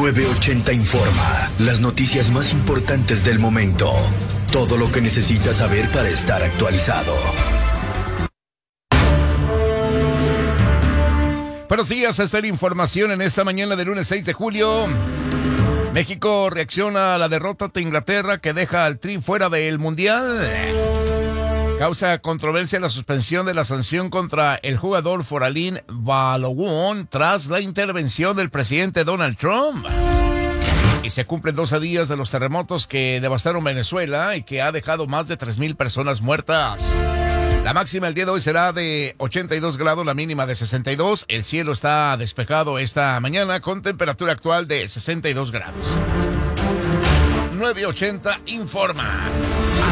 980 Informa. Las noticias más importantes del momento. Todo lo que necesitas saber para estar actualizado. Buenos días, esta es la información en esta mañana del lunes 6 de julio. México reacciona a la derrota de Inglaterra que deja al Tri fuera del Mundial. Causa controversia la suspensión de la sanción contra el jugador Foralín Balogun tras la intervención del presidente Donald Trump. Y se cumplen 12 días de los terremotos que devastaron Venezuela y que ha dejado más de 3,000 personas muertas. La máxima el día de hoy será de 82 grados, la mínima de 62. El cielo está despejado esta mañana con temperatura actual de 62 grados. 980 Informa.